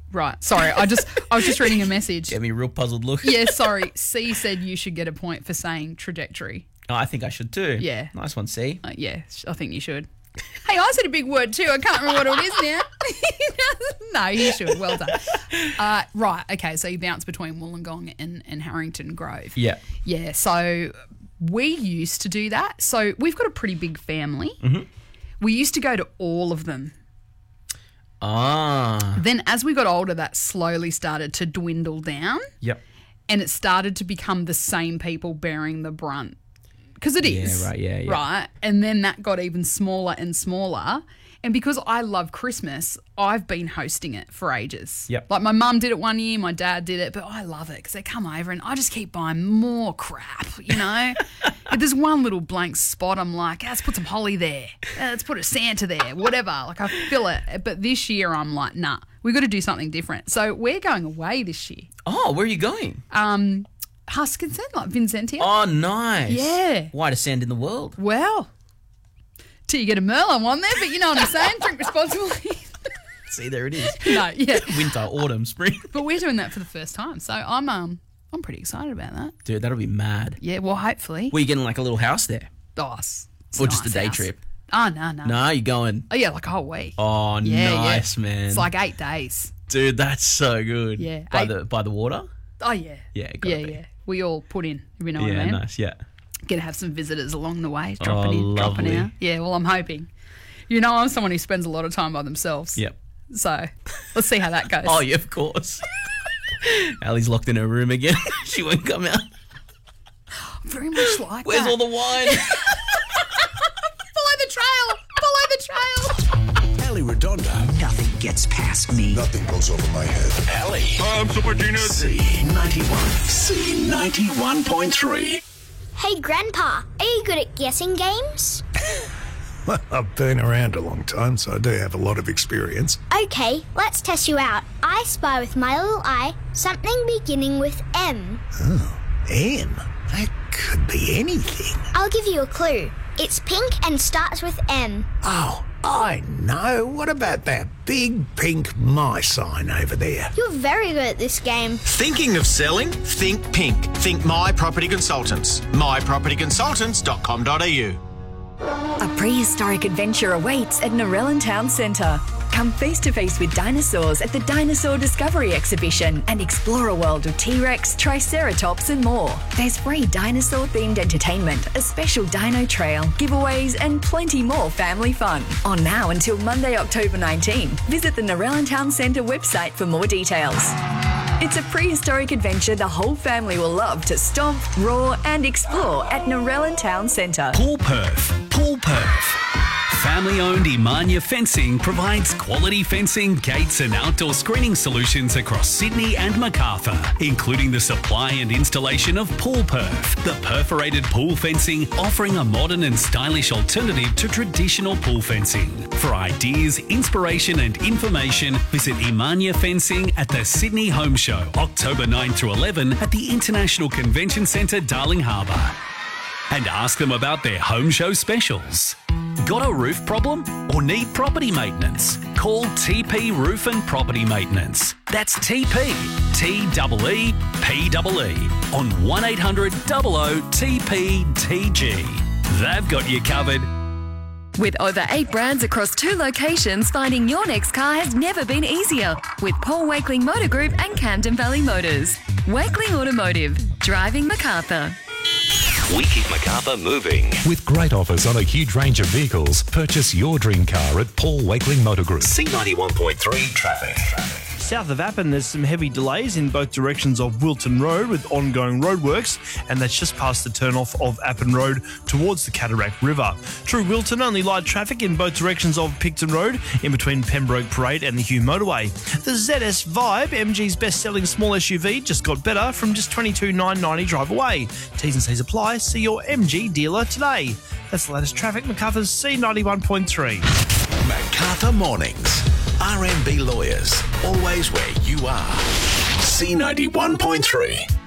Right. Sorry. I was just reading a message. Gave me a real puzzled look. Yeah, sorry. C said you should get a point for saying trajectory. Oh, I think I should too. Yeah. Nice one, C. Yeah, I think you should. Hey, I said a big word too. I can't remember what it is now. No, you should. Well done. Right. Okay. So you bounce between Wollongong and Harrington Grove. Yeah. Yeah. So we used to do that. So we've got a pretty big family. Mm-hmm. We used to go to all of them. Ah. Then as we got older, that slowly started to dwindle down. Yep. And it started to become the same people bearing the brunt. Because it is. Yeah, right, yeah. Right? And then that got even smaller and smaller. And because I love Christmas, I've been hosting it for ages. Yep. Like my mum did it one year, my dad did it, but I love it because they come over and I just keep buying more crap, you know? If there's one little blank spot, I'm like, let's put some holly there. Let's put a Santa there, whatever. Like I fill it. But this year I'm like, nah, we've got to do something different. So we're going away this year. Oh, where are you going? Huskinson, like Vincentia. Oh, nice. Yeah. Whitest sand in the world. Well, till you get a Merlot one there, but you know what I'm saying? Drink responsibly. See, there it is. No, yeah. Winter, autumn, spring. But we're doing that for the first time, so I'm pretty excited about that. Dude, that'll be mad. Yeah, well, hopefully. Were you getting like a little house there? Oh, it's Or nice just a day house. trip? Oh, no. No, you're going. Oh, yeah, like a whole week. Oh, Yeah, nice, yeah. man. It's like 8 days. Dude, that's so good. Yeah. By the water? Oh, yeah. Yeah, gotta be. Yeah. We all put in, if you know what I Yeah, mean. nice, yeah. Get to have some visitors along the way, dropping in, dropping lovely. out. Yeah, well, I'm hoping. You know, I'm someone who spends a lot of time by themselves. Yep. So let's see how that goes. Oh, yeah, of course. Ali's locked in her room again. She won't come out. Very much like Where's that. all the wine? Follow the trail. Follow the trail. Ali Redondo. Nothing gets past me. Nothing goes over my head. Ali. I'm Super Genius. C91. C91.3. Hey, Grandpa, are you good at guessing games? Well, I've been around a long time, so I do have a lot of experience. Okay, let's test you out. I spy with my little eye something beginning with M. M? That could be anything. I'll give you a clue. It's pink and starts with M. Oh, I know. What about that big pink my sign over there? You're very good at this game. Thinking of selling? Think pink. Think My Property Consultants. mypropertyconsultants.com.au. A prehistoric adventure awaits at Narellan Town Centre. Come face to face with dinosaurs at the Dinosaur Discovery Exhibition and explore a world of T-Rex, Triceratops and more. There's free dinosaur-themed entertainment, a special dino trail, giveaways and plenty more family fun. On now until Monday, October 19. Visit the Narellan Town Centre website for more details. It's a prehistoric adventure the whole family will love to stomp, roar and explore at Narellan Town Centre. Paul Perth. Family-owned Imania Fencing provides quality fencing, gates and outdoor screening solutions across Sydney and Macarthur, including the supply and installation of Paul Perth, the perforated pool fencing offering a modern and stylish alternative to traditional pool fencing. For ideas, inspiration and information, visit Imania Fencing at the Sydney Home Show, October 9 through 11 at the International Convention Centre, Darling Harbour. And ask them about their home show specials. Got a roof problem or need property maintenance? Call TP Roof and Property Maintenance. That's TP, TEEPEE on 1800 00 TPTG. They've got you covered. With over 8 brands across 2 locations, finding your next car has never been easier. With Paul Wakeling Motor Group and Camden Valley Motors. Wakeling Automotive, driving Macarthur. We keep Macarthur moving. With great offers on a huge range of vehicles, purchase your dream car at Paul Wakeling Motor Group. C91.3 traffic. South of Appin, there's some heavy delays in both directions of Wilton Road with ongoing roadworks, and that's just past the turn-off of Appin Road towards the Cataract River. Through Wilton, only light traffic in both directions of Picton Road, in between Pembroke Parade and the Hugh Motorway. The ZS Vibe, MG's best-selling small SUV, just got better from just $22,990 drive away. T's and C's apply. See your MG dealer today. That's the latest traffic. Macarthur's C91.3. Macarthur Mornings. RMB Lawyers. Always where you are. C91.3.